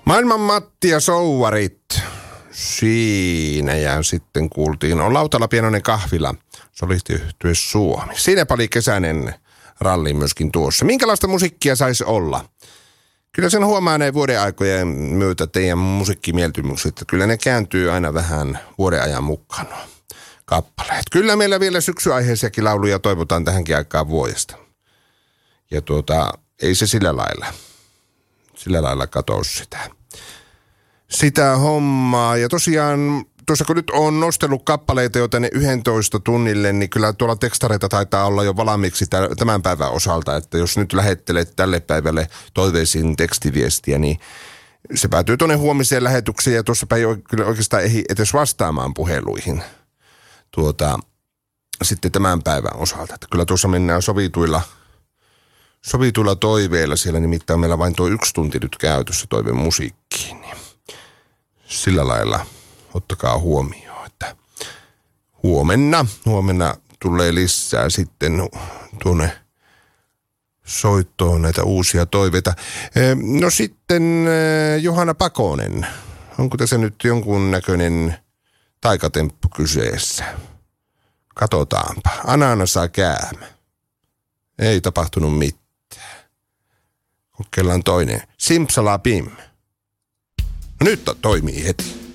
Maailman Matti ja Souvarit. Siinä ja sitten kuultiin on Lautala Pienoinen kahvila. Solistiyhtye Suomi. Siinä oli kesäinen ralli myöskin tuossa. Minkälaista musiikkia saisi olla? Kyllä sen huomaa näin vuodenaikojen myötä teidän musiikkimieltymykset. Kyllä ne kääntyy aina vähän vuodenajan mukaan kappaleet. Kyllä meillä vielä syksyaiheisiakin lauluja toivotaan tähänkin aikaan vuodesta. Ja ei se sillä lailla katoa sitä hommaa. Ja tosiaan, tuossa kun nyt on nostellut kappaleita jo tänne 11 tunnille, niin kyllä tuolla tekstareita taitaa olla jo valmiiksi tämän päivän osalta, että jos nyt lähettelet tälle päivälle toiveisiin tekstiviestiä, niin se päätyy tuonne huomiseen lähetykseen ja tuossa ei kyllä oikeastaan ehdi edes vastaamaan puheluihin sitten tämän päivän osalta. Että kyllä tuossa mennään sovituilla toiveilla, siellä nimittäin meillä vain tuo 1 tunti nyt käytössä toive musiikkiin, niin sillä lailla ottakaa huomioon, että huomenna tulee lisää sitten tuonne soittoon näitä uusia toiveita. No sitten Johanna Pakonen, onko tässä nyt jonkun näköinen taikatemppu kyseessä? Katsotaanpa. Ananasa käämä. Ei tapahtunut mitään. Kokeillaan toinen. Simsalabim. No nyt toimii heti.